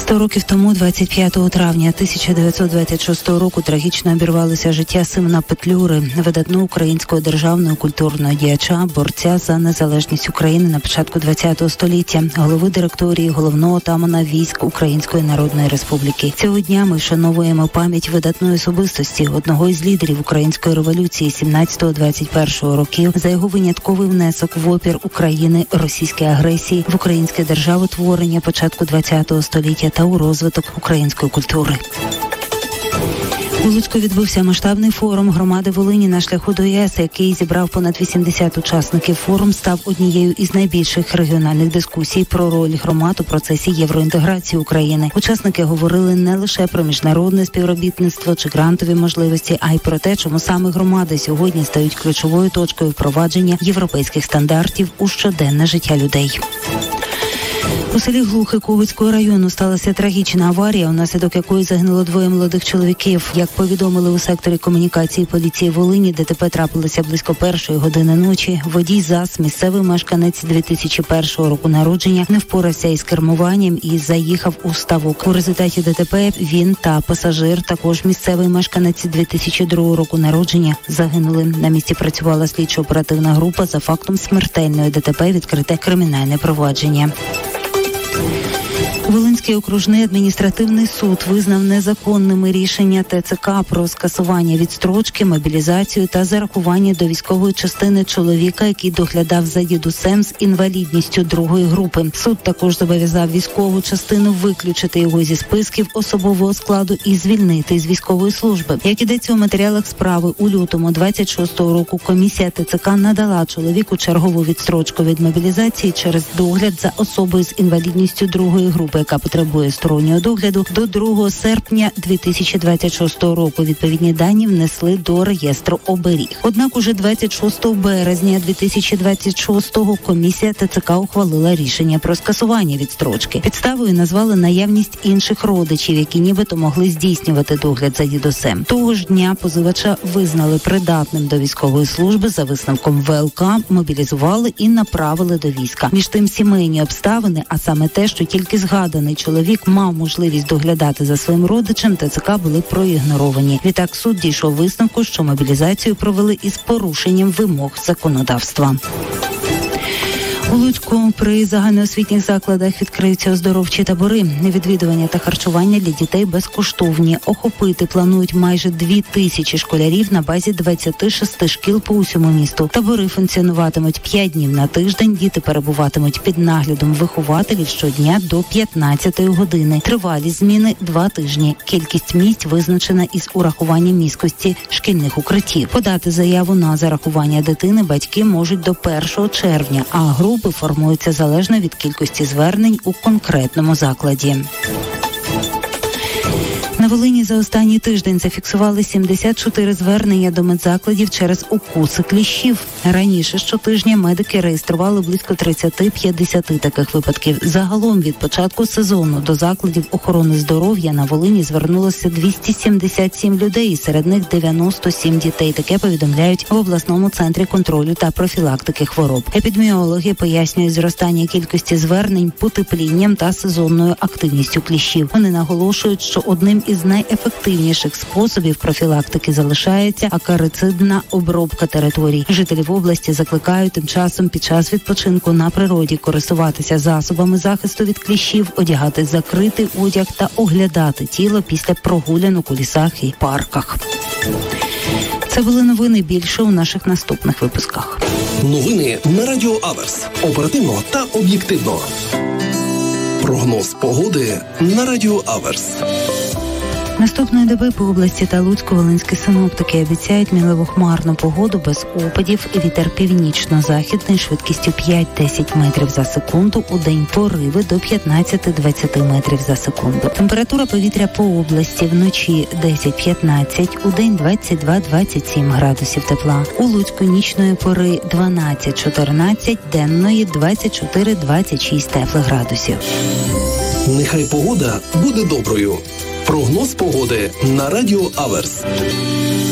100 років тому, 25 травня 1926 року, трагічно обірвалося життя Симона Петлюри, видатного українського державного культурного діяча, борця за незалежність України на початку ХХ століття, голови директорії головного отамана військ Української Народної Республіки. Цього дня ми вшановуємо пам'ять видатної особистості, одного із лідерів Української революції 17-21 років, за його винятковий внесок в опір України російській агресії, в українське державотворення початку ХХ століття та у розвиток української культури. У Луцьку відбувся масштабний форум громади Волині на шляху до ЄС, який зібрав понад 80 учасників. Форум став однією із найбільших регіональних дискусій про роль громад у процесі євроінтеграції України. Учасники говорили не лише про міжнародне співробітництво чи грантові можливості, а й про те, чому саме громади сьогодні стають ключовою точкою впровадження європейських стандартів у щоденне життя людей. У селі Глухи Ковицького району сталася трагічна аварія, унаслідок якої загинуло 2 молодих чоловіків. Як повідомили у секторі комунікації поліції Волині, ДТП трапилося близько 1-ї години ночі. Водій ЗАЗ, місцевий мешканець 2001 року народження, не впорався із кермуванням і заїхав у ставок. У результаті ДТП він та пасажир, також місцевий мешканець 2002 року народження, загинули. На місці працювала слідчо-оперативна група. За фактом смертельної ДТП відкрите кримінальне провадження. Волинський окружний адміністративний суд визнав незаконними рішення ТЦК про скасування відстрочки, мобілізацію та зарахування до військової частини чоловіка, який доглядав за дідусем з інвалідністю 2-ї групи. Суд також зобов'язав військову частину виключити його зі списків особового складу і звільнити з військової служби. Як ідеться у матеріалах справи, у лютому 26-го року комісія ТЦК надала чоловіку чергову відстрочку від мобілізації через догляд за особою з інвалідністю 2-ї групи, яка потребує стороннього догляду, до 2 серпня 2026 року. Відповідні дані внесли до реєстру оберіг. Однак уже 26 березня 2026-го комісія ТЦК ухвалила рішення про скасування відстрочки. Підставою назвали наявність інших родичів, які нібито могли здійснювати догляд за дідусем. Того ж дня позивача визнали придатним до військової служби, за висновком ВЛК мобілізували і направили до війська. Між тим, сімейні обставини, а саме те, що тільки згаданий чоловік мав можливість доглядати за своїм родичем, ТЦК були проігноровані. Відтак суд дійшов висновку, що мобілізацію провели із порушенням вимог законодавства. У Луцьку при загальноосвітніх закладах відкриються оздоровчі табори. Відвідування та харчування для дітей безкоштовні. Охопити планують майже 2000 школярів на базі 26 шкіл по усьому місту. Табори функціонуватимуть 5 днів на тиждень. Діти перебуватимуть під наглядом вихователів щодня до 15-ї години. Тривалість зміни 2 тижні. Кількість місць визначена із урахуванням міськості шкільних укриттів. Подати заяву на зарахування дитини батьки можуть до 1 червня, а групи формуються залежно від кількості звернень у конкретному закладі. На Волині за останній тиждень зафіксували 74 звернення до медзакладів через укуси кліщів. Раніше щотижня медики реєстрували близько 30-50 таких випадків. Загалом від початку сезону до закладів охорони здоров'я на Волині звернулося 277 людей, і серед них 97 дітей. Таке повідомляють в обласному центрі контролю та профілактики хвороб. Епідеміологи пояснюють зростання кількості звернень потеплінням та сезонною активністю кліщів. Вони наголошують, що одним із найефективніших способів профілактики залишається акарицидна обробка територій. Жителів області закликають тим часом під час відпочинку на природі користуватися засобами захисту від кліщів, одягати закритий одяг та оглядати тіло після прогулянок у лісах і парках. Це були новини, більше у наших наступних випусках. Новини на Радіо Аверс. Оперативно та об'єктивно. Прогноз погоди на Радіо Аверс. Наступної доби по області та Луцько-Волинські синоптики обіцяють мінливо-хмарну погоду без опадів і вітер північно-західний швидкістю 5-10 метрів за секунду, у день пориви до 15-20 метрів за секунду. Температура повітря по області вночі 10-15, у день 22-27 градусів тепла. У Луцьку нічної пори 12-14, денної 24-26 теплих градусів. Нехай погода буде доброю. Прогноз погоди на Радіо Аверс.